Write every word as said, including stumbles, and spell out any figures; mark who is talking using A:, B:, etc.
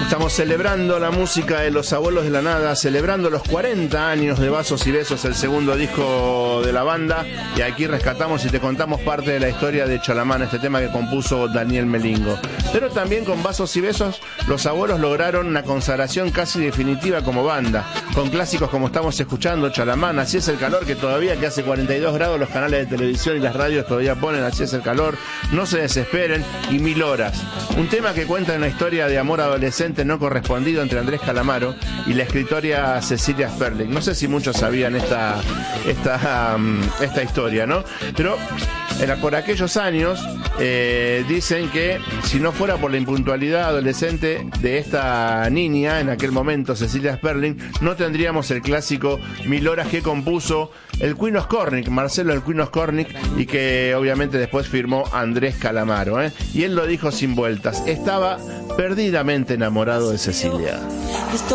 A: Estamos celebrando la música de Los Abuelos de la Nada, celebrando los cuarenta años de Vasos y Besos, el segundo disco de la banda, y aquí rescatamos y te contamos parte de la historia de Chalamán, este tema que compuso Daniel Melingo. Pero también con Vasos y Besos, Los Abuelos lograron una consagración casi definitiva como banda, con clásicos como estamos escuchando, Chalamán, Así es el calor, que todavía que hace cuarenta y dos grados los canales de televisión y las radios todavía ponen Así es el calor, No se desesperen, y Mil horas. Un tema que cuenta una historia de amor adolescente no correspondido entre Andrés Calamaro y la escritora Cecilia Sperling. No sé si muchos sabían esta esta um, esta historia, ¿no? Pero era por aquellos años, eh, dicen que si no fuera por la impuntualidad adolescente de esta niña, en aquel momento Cecilia Sperling, no tendríamos el clásico Mil horas que compuso el Queen Oscornick, Marcelo el Queen Oscornick, y que obviamente después firmó Andrés Calamaro, ¿eh? Y él lo dijo sin vueltas, estaba perdidamente enamorado de Cecilia.